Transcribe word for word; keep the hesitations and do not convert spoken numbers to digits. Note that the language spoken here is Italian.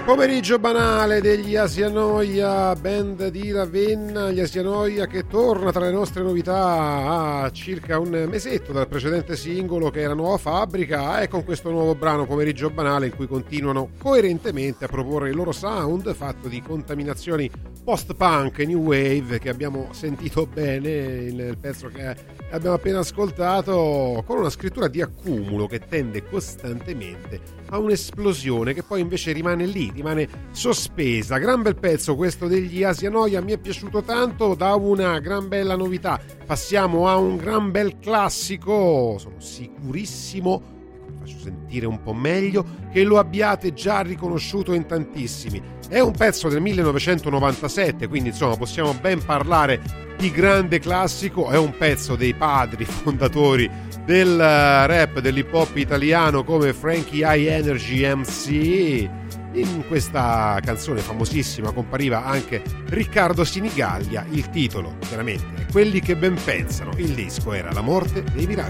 Pomeriggio banale degli Asianoia, band di Ravenna, gli Asianoia che torna tra le nostre novità a circa un mesetto dal precedente singolo che era Nuova Fabbrica e con questo nuovo brano Pomeriggio banale in cui continuano coerentemente a proporre il loro sound fatto di contaminazioni post-punk e new wave che abbiamo sentito bene nel pezzo che abbiamo appena ascoltato, con una scrittura di accumulo che tende costantemente a un'esplosione che poi invece rimane lì, rimane sospesa. Gran bel pezzo questo degli Asianoia, mi è piaciuto tanto, da una gran bella novità passiamo a un gran bel classico. Sono sicurissimo, vi faccio sentire un po' meglio, che lo abbiate già riconosciuto in tantissimi. È un pezzo del millenovecentonovantasette, quindi insomma possiamo ben parlare di grande classico. È un pezzo dei padri fondatori del rap, dell'hip hop italiano, come Frankie High Energy M C. In questa canzone famosissima compariva anche Riccardo Sinigallia. Il titolo chiaramente è Quelli che ben pensano, il disco era La morte dei miracoli.